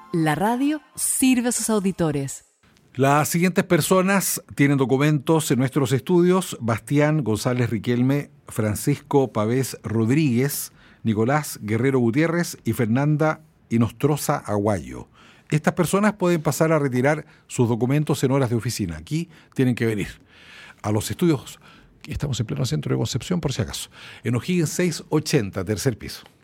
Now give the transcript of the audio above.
La radio sirve a sus auditores. Las siguientes personas tienen documentos en nuestros estudios: Bastián González Riquelme, Francisco Pavés Rodríguez, Nicolás Guerrero Gutiérrez y Fernanda Inostroza Aguayo. Estas personas pueden pasar a retirar sus documentos en horas de oficina. Aquí tienen que venir a los estudios. Estamos en pleno centro de Concepción, por si acaso. En O'Higgins 680, tercer piso.